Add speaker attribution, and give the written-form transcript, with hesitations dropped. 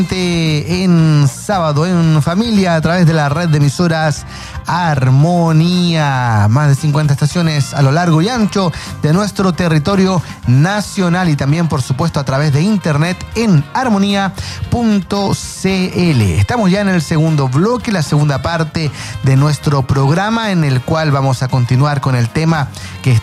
Speaker 1: en Sábado en Familia a través de la red de emisoras Armonía. Más de 50 estaciones a lo largo y ancho de nuestro territorio nacional y también, por supuesto, a través de internet en armonía.cl. Estamos ya en el segundo bloque, la segunda parte de nuestro programa, en el cual vamos a continuar con el tema que